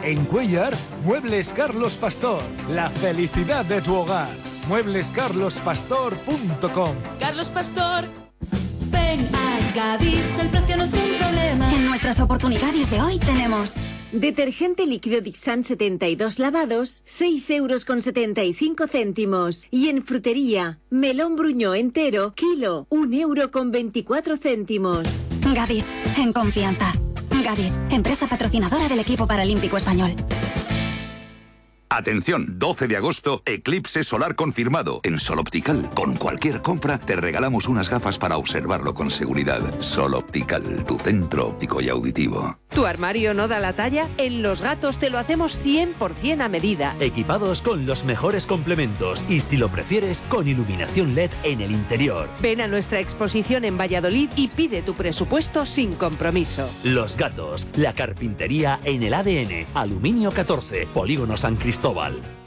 En Cuéllar, Muebles Carlos Pastor. La felicidad de tu hogar. mueblescarlospastor.com. Carlos Pastor. Ven a Gadis, el precio no es un problema. En nuestras oportunidades de hoy tenemos detergente líquido Dixan 72 lavados, 6,75 €. Y en frutería, melón bruñó entero, kilo, 1,24 €. Gadis, en confianza. Gadis, empresa patrocinadora del equipo paralímpico español. Atención, 12 de agosto, eclipse solar confirmado. En Sol Optical, con cualquier compra, te regalamos unas gafas para observarlo con seguridad. Sol Optical, tu centro óptico y auditivo. ¿Tu armario no da la talla? En Los Gatos te lo hacemos 100% a medida. Equipados con los mejores complementos y, si lo prefieres, con iluminación LED en el interior. Ven a nuestra exposición en Valladolid y pide tu presupuesto sin compromiso. Los Gatos, la carpintería en el ADN. Aluminio 14, Polígono San Cristóbal.